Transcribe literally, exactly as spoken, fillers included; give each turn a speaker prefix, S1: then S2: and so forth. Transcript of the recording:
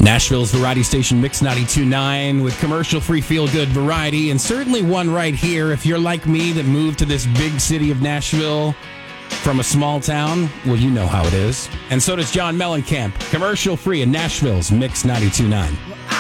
S1: Nashville's variety station Mix ninety-two point nine with commercial-free feel-good variety, and certainly one right here. If you're like me that moved to this big city of Nashville from a small town, well, you know how it is. And so does John Mellencamp. Commercial-free in Nashville's Mix ninety-two point nine.